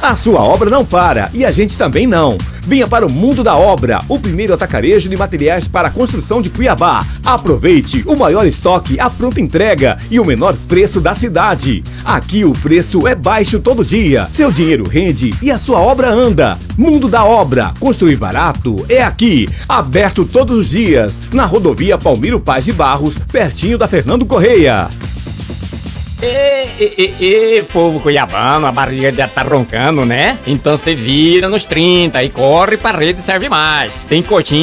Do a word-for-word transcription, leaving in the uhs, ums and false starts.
A sua obra não para e a gente também não. Venha para o Mundo da Obra, o primeiro atacarejo de materiais para a construção de Cuiabá. Aproveite o maior estoque, a pronta entrega e o menor preço da cidade. Aqui o preço é baixo todo dia, seu dinheiro rende e a sua obra anda. Mundo da Obra, construir barato é aqui, aberto todos os dias, na rodovia Palmiro Paz de Barros, pertinho da Fernando Correia. Ê, ê, ê, ê, povo cuiabano, a barriga já tá roncando, né? Então você vira nos trinta e corre pra rede serve mais. Tem coxinha